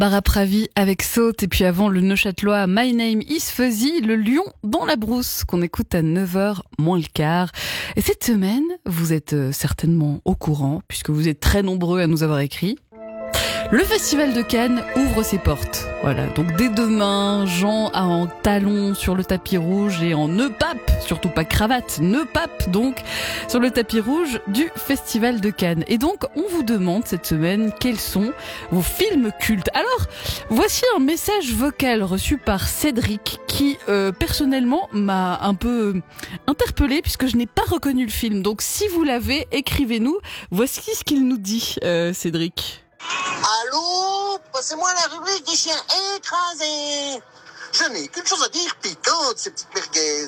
Barapravi avec Saute et puis avant le Neuchâtelois My Name is Fuzzy, le lion dans la brousse qu'on écoute à 9h moins le quart. Et cette semaine, vous êtes certainement au courant puisque vous êtes très nombreux à nous avoir écrit. Le Festival de Cannes ouvre ses portes. Voilà, donc dès demain, Jean a en talons sur le tapis rouge et en nœud pape, surtout pas cravate, nœud pape donc, sur le tapis rouge du Festival de Cannes. Et donc, on vous demande cette semaine quels sont vos films cultes. Alors, voici un message vocal reçu par Cédric qui, personnellement, m'a un peu interpellé puisque je n'ai pas reconnu le film. Donc, si vous l'avez, écrivez-nous. Voici ce qu'il nous dit, Cédric. Allô, passez-moi la rubrique des chiens écrasés. Je n'ai qu'une chose à dire, piquante, ces petites merguez.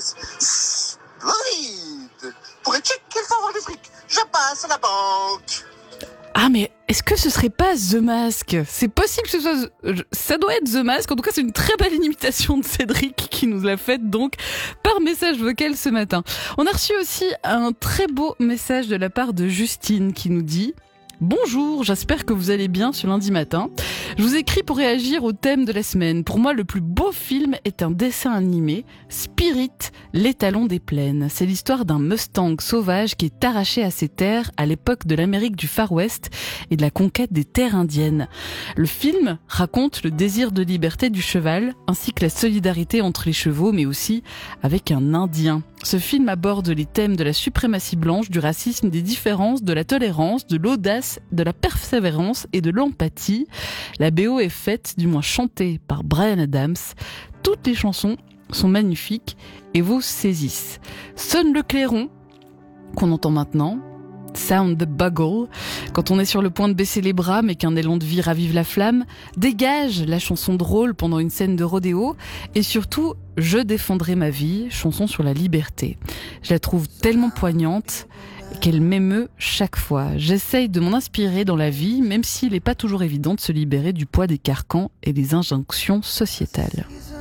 Splendide. Pour être chic, il faut avoir du fric. Je passe à la banque. Ah mais est-ce que ce serait pas The Mask ? C'est possible que ce soit... Ça doit être The Mask. En tout cas, c'est une très belle imitation de Cédric qui nous l'a faite donc par message vocal ce matin. On a reçu aussi un très beau message de la part de Justine qui nous dit... Bonjour, j'espère que vous allez bien ce lundi matin. Je vous écris pour réagir au thème de la semaine. Pour moi, le plus beau film est un dessin animé, Spirit, l'étalon des plaines. C'est l'histoire d'un Mustang sauvage qui est arraché à ses terres à l'époque de l'Amérique du Far West et de la conquête des terres indiennes. Le film raconte le désir de liberté du cheval, ainsi que la solidarité entre les chevaux, mais aussi avec un Indien. Ce film aborde les thèmes de la suprématie blanche, du racisme, des différences, de la tolérance, de l'audace, de la persévérance et de l'empathie. La BO est faite, du moins chantée, par Bryan Adams. Toutes les chansons sont magnifiques et vous saisissent. Sonne le clairon, qu'on entend maintenant. Sound the bugle, quand on est sur le point de baisser les bras mais qu'un élan de vie ravive la flamme. Dégage, la chanson drôle pendant une scène de rodéo. Et surtout, Je défendrai ma vie, chanson sur la liberté. Je la trouve tellement poignante qu'elle m'émeut chaque fois. J'essaye de m'en inspirer dans la vie, même s'il n'est pas toujours évident de se libérer du poids des carcans et des injonctions sociétales.